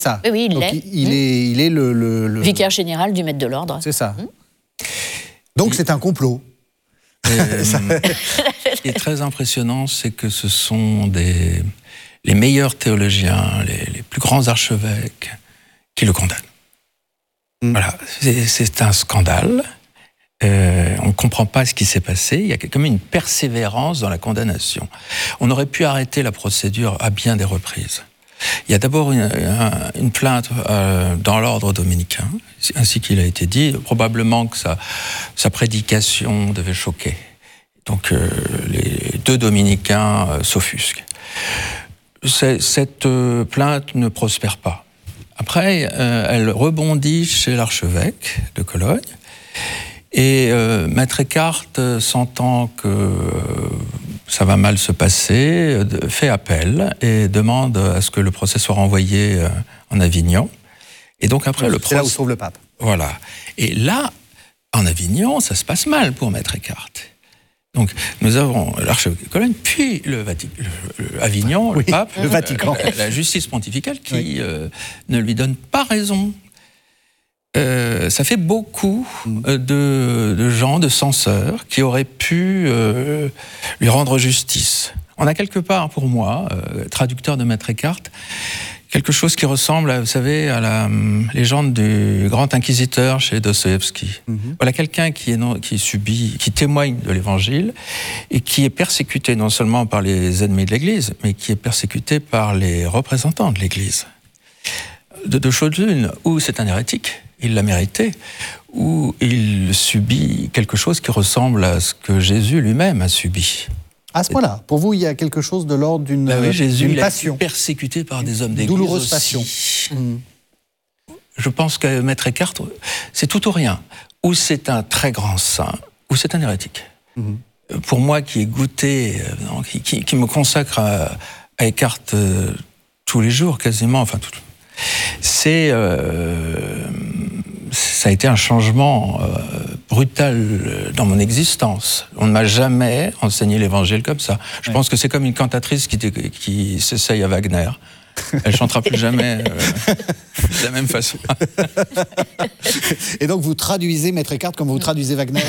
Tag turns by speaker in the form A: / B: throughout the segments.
A: Ça.
B: Oui, il
A: donc,
B: l'est.
A: Il est le...
B: Vicaire général du maître de l'ordre.
A: C'est ça. Donc c'est un complot.
C: Ce qui est très impressionnant, c'est que ce sont les meilleurs théologiens, les plus grands archevêques qui le condamnent. Voilà, c'est un scandale. On ne comprend pas ce qui s'est passé. Il y a comme une persévérance dans la condamnation. On aurait pu arrêter la procédure à bien des reprises. Il y a d'abord une plainte dans l'ordre dominicain, ainsi qu'il a été dit. Probablement que sa prédication devait choquer. Donc les deux dominicains s'offusquent. Cette plainte ne prospère pas. Après, elle rebondit chez l'archevêque de Cologne. Et Maître Eckhart, sentant que ça va mal se passer, fait appel et demande à ce que le procès soit renvoyé en Avignon. Et donc après le procès...
A: C'est là où se trouve le pape.
C: Voilà. Et là, en Avignon, ça se passe mal pour Maître Eckhart. Donc nous avons l'archevêque de Cologne, puis Avignon,
A: oui,
C: le pape,
A: le Vatican.
C: La justice pontificale qui ne lui donne pas raison. Ça fait beaucoup de gens, de censeurs, qui auraient pu lui rendre justice. On a quelque part, pour moi, traducteur de Maître Eckhart, quelque chose qui ressemble, vous savez, à la légende du grand inquisiteur chez Dostoïevski. Voilà quelqu'un qui témoigne de l'Évangile et qui est persécuté non seulement par les ennemis de l'Église, mais qui est persécuté par les représentants de l'Église. De deux choses l'une, ou c'est un hérétique, il l'a mérité, ou il subit quelque chose qui ressemble à ce que Jésus lui-même a subi.
A: À ce point-là, pour vous, il y a quelque chose de l'ordre d'une
C: oui, Jésus,
A: d'une
C: il a
A: passion.
C: été persécuté par des hommes d'église
A: douloureuse
C: aussi.
A: passion.
C: Je pense que Maître Eckhart, c'est tout ou rien. Ou c'est un très grand saint, ou c'est un hérétique. Pour moi, qui ai goûté, qui me consacre à Eckhart tous les jours, quasiment, enfin, ça a été un changement brutal dans mon existence. On ne m'a jamais enseigné l'évangile comme ça. Je pense que c'est comme une cantatrice qui s'essaye à Wagner. Elle chantera plus jamais de la même façon.
A: Et donc vous traduisez Maître Eckhart comme vous traduisez Wagner.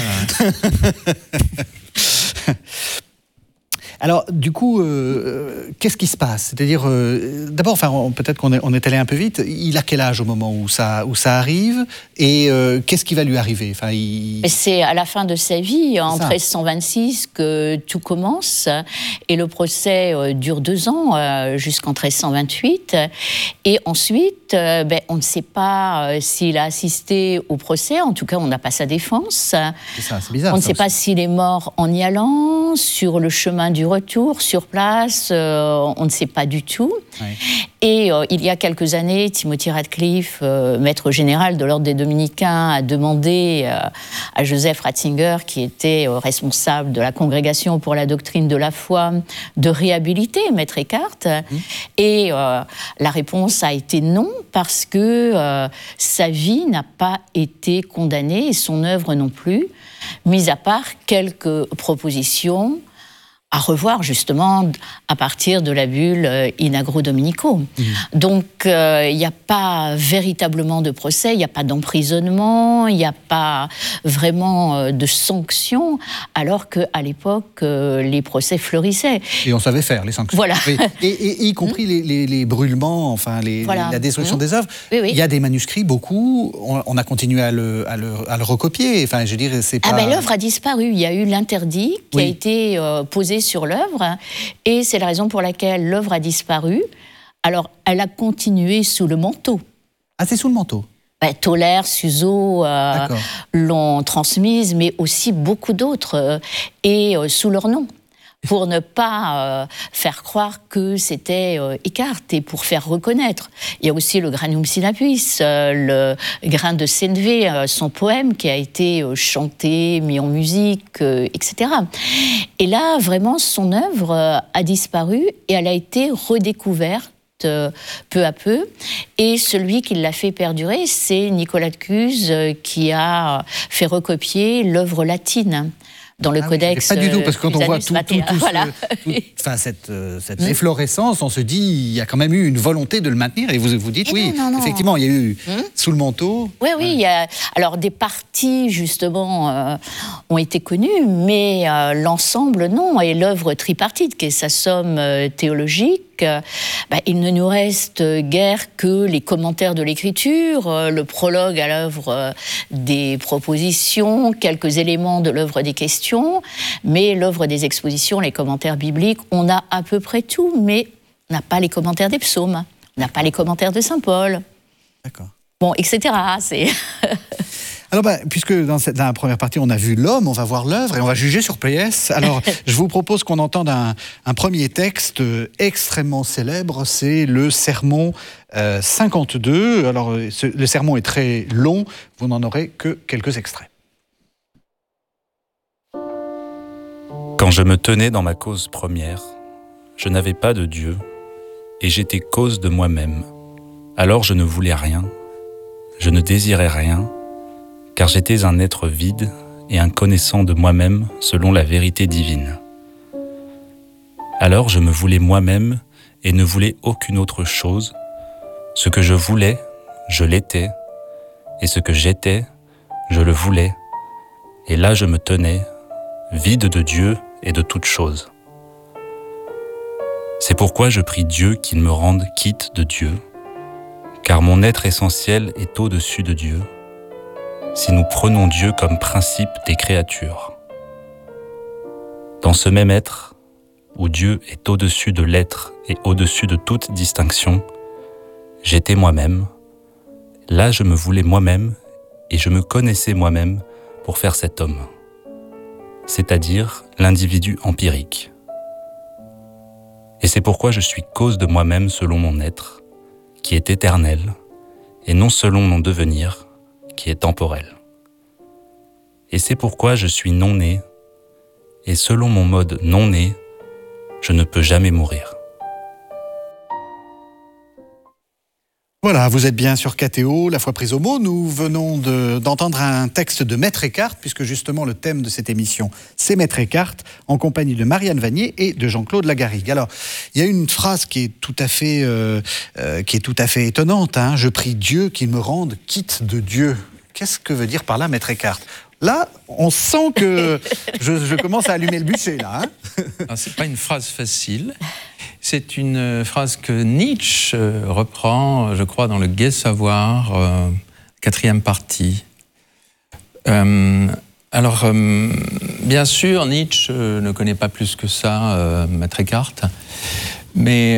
A: Alors, du coup, qu'est-ce qui se passe? C'est-à-dire, d'abord, peut-être qu'on est allé un peu vite. Il a quel âge au moment où ça arrive? Et qu'est-ce qui va lui arriver?
B: C'est à la fin de sa vie, en 1326, que tout commence. Et le procès dure 2 ans, jusqu'en 1328. Et ensuite, on ne sait pas s'il a assisté au procès. En tout cas, on n'a pas sa défense.
A: C'est ça, c'est bizarre.
B: On ne sait pas s'il est mort en y allant, sur le chemin du retour, sur place, on ne sait pas du tout.
A: Oui.
B: Et il y a quelques années, Timothy Radcliffe, maître général de l'ordre des Dominicains, a demandé à Joseph Ratzinger, qui était responsable de la Congrégation pour la doctrine de la foi, de réhabiliter Maître Eckhart. Et la réponse a été non, parce que sa vie n'a pas été condamnée, et son œuvre non plus, mis à part quelques propositions à revoir justement à partir de la bulle In Agro Dominico. Donc il n'y a pas véritablement de procès, il n'y a pas d'emprisonnement, il n'y a pas vraiment de sanctions, alors qu'à l'époque les procès fleurissaient.
A: Et on savait faire les sanctions.
B: Voilà.
A: Et y compris les brûlements, la destruction des œuvres.
B: Oui, oui.
A: Il y a des manuscrits, beaucoup. On a continué à le recopier. Enfin, je veux dire, c'est pas...
B: l'œuvre a disparu. Il y a eu l'interdit qui a été posé sur l'œuvre, et c'est la raison pour laquelle l'œuvre a disparu. Alors, elle a continué sous le manteau.
A: Ah, c'est sous le manteau?
B: Toller, Suzeau l'ont transmise, mais aussi beaucoup d'autres, et sous leur nom, pour ne pas faire croire que c'était Eckhart, et pour faire reconnaître. Il y a aussi le Granum Sinapis, le grain de Sénévé, son poème qui a été chanté, mis en musique, etc. Et là, vraiment, son œuvre a disparu et elle a été redécouverte peu à peu. Et celui qui l'a fait perdurer, c'est Nicolas de Cuse qui a fait recopier l'œuvre latine dans le codex.
A: Pas du tout, parce que quand on voit cette efflorescence, on se dit il y a quand même eu une volonté de le maintenir, et vous dites non. Effectivement, il y a eu sous le manteau.
B: Oui, il y a, alors des parties justement ont été connues, mais l'ensemble non, et l'œuvre tripartite, qui est sa somme théologique, il ne nous reste guère que les commentaires de l'écriture, le prologue à l'œuvre des propositions, quelques éléments de l'œuvre des questions, mais l'œuvre des expositions, les commentaires bibliques, on a à peu près tout, mais on n'a pas les commentaires des psaumes, on n'a pas les commentaires de saint Paul.
A: D'accord.
B: Bon, etc.
A: Alors, puisque dans la première partie, on a vu l'homme, on va voir l'œuvre et on va juger sur pièce. Alors, je vous propose qu'on entende un premier texte extrêmement célèbre, c'est le Sermon 52. Alors, le sermon est très long, vous n'en aurez que quelques extraits.
D: Quand je me tenais dans ma cause première, je n'avais pas de Dieu et j'étais cause de moi-même. Alors je ne voulais rien, je ne désirais rien, car j'étais un être vide et inconnaissant de moi-même selon la vérité divine. Alors je me voulais moi-même et ne voulais aucune autre chose. Ce que je voulais, je l'étais, et ce que j'étais, je le voulais. Et là je me tenais, vide de Dieu et de toutes choses. C'est pourquoi je prie Dieu qu'il me rende quitte de Dieu, car mon être essentiel est au-dessus de Dieu, si nous prenons Dieu comme principe des créatures. Dans ce même être, où Dieu est au-dessus de l'être et au-dessus de toute distinction, j'étais moi-même, là je me voulais moi-même et je me connaissais moi-même pour faire cet homme, c'est-à-dire l'individu empirique. Et c'est pourquoi je suis cause de moi-même selon mon être, qui est éternel, et non selon mon devenir, qui est temporel. Et c'est pourquoi je suis non-né, et selon mon mode non-né, je ne peux jamais mourir.
A: Voilà, vous êtes bien sur KTO, La foi prise au mot. Nous venons d'entendre un texte de Maître Eckhart, puisque justement le thème de cette émission, c'est Maître Eckhart, en compagnie de Marianne Vanier et de Jean-Claude Lagarrigue. Alors, il y a une phrase qui est tout à fait étonnante. Je prie Dieu qu'il me rende quitte de Dieu. Qu'est-ce que veut dire par là Maître Eckhart ? Là, on sent que je commence à allumer le bûcher, là.
C: C'est pas une phrase facile. C'est une phrase que Nietzsche reprend, je crois, dans le Gai Savoir, 4e partie. Bien sûr, Nietzsche ne connaît pas plus que ça Maître Eckhart, mais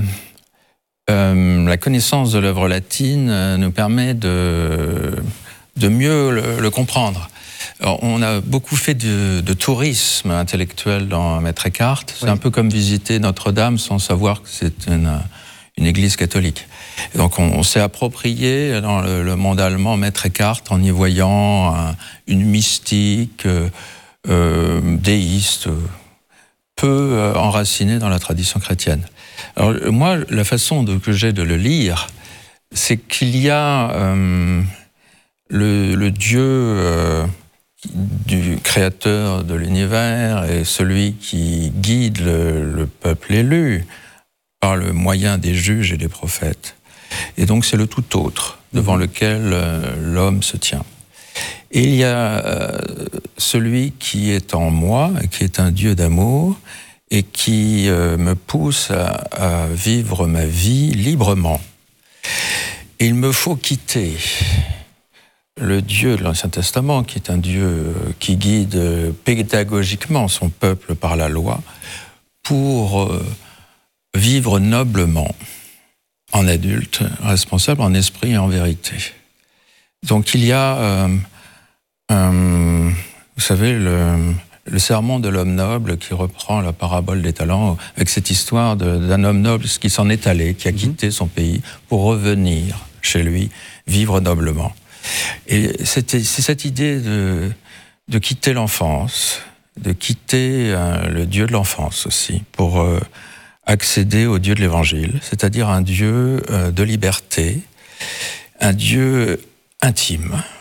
C: la connaissance de l'œuvre latine nous permet de mieux le comprendre. Alors, on a beaucoup fait de tourisme intellectuel dans Maître Eckhart. C'est un peu comme visiter Notre-Dame sans savoir que c'est une église catholique. Et donc on s'est approprié dans le monde allemand Maître Eckhart en y voyant une mystique déiste peu enracinée dans la tradition chrétienne. Alors moi, la façon que j'ai de le lire, c'est qu'il y a le Dieu du créateur de l'univers et celui qui guide le peuple élu par le moyen des juges et des prophètes. Et donc c'est le tout autre devant lequel l'homme se tient. Et il y a celui qui est en moi, qui est un Dieu d'amour et qui me pousse à vivre ma vie librement. Et il me faut quitter le Dieu de l'Ancien Testament, qui est un Dieu qui guide pédagogiquement son peuple par la loi, pour vivre noblement, en adulte, responsable, en esprit et en vérité. Donc il y a, vous savez, le sermon de l'homme noble qui reprend la parabole des talents, avec cette histoire d'un homme noble qui s'en est allé, qui a quitté son pays pour revenir chez lui, vivre noblement. Et c'est cette idée de quitter l'enfance, de quitter le Dieu de l'enfance aussi, pour accéder au Dieu de l'Évangile, c'est-à-dire un Dieu de liberté, un Dieu intime,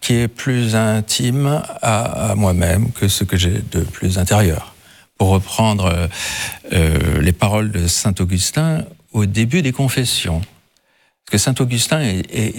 C: qui est plus intime à moi-même que ce que j'ai de plus intérieur. Pour reprendre les paroles de saint Augustin au début des Confessions. Parce que saint Augustin est